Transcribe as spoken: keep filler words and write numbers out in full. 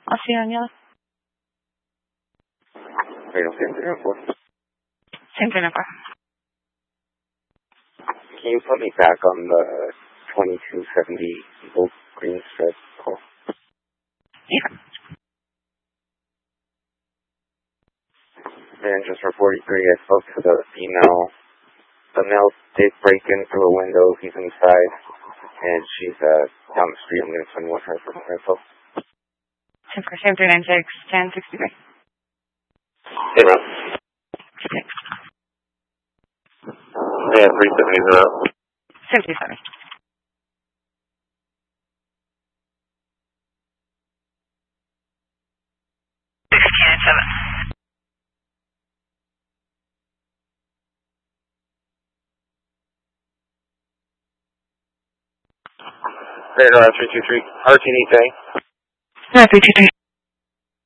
I'll see you on yellow. Reno San Zero Four. Same thing, number. Can you put me back on the twenty-two seventy Oak Green Stripe call? Yeah. And just for forty-three, I spoke to the female. The male did break in through a window. He's inside, and she's uh, down the street. I'm going to send one her for info. Same three nine six ten sixty three. Hey, Rob. Thanks. Yeah, three seventy zero. Seventy seven. Sixteen seven. Radar three two three. R T D say. No, three two three.